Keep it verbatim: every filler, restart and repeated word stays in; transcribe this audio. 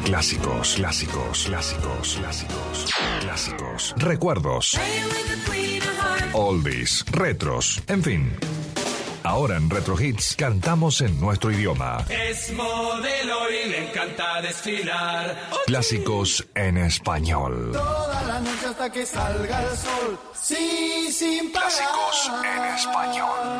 Clásicos, clásicos, clásicos, clásicos, clásicos. Recuerdos. Oldies, retros, en fin. Ahora en Retro Hits cantamos en nuestro idioma. Es modelo y le encanta desfilar. Clásicos en español. Toda la noche hasta que salga el sol. Sí, sin parar. Clásicos en español.